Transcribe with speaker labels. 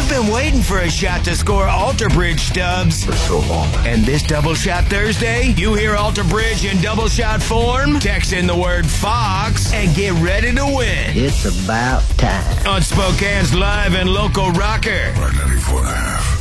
Speaker 1: You've been waiting for a shot to score Alter Bridge, Stubbs.
Speaker 2: For so long.
Speaker 1: And this Double Shot Thursday, you hear Alter Bridge in double shot form? Text in the word Fox and get ready to win.
Speaker 3: It's about time.
Speaker 1: On Spokane's live and local rocker.
Speaker 2: Right, 94.5.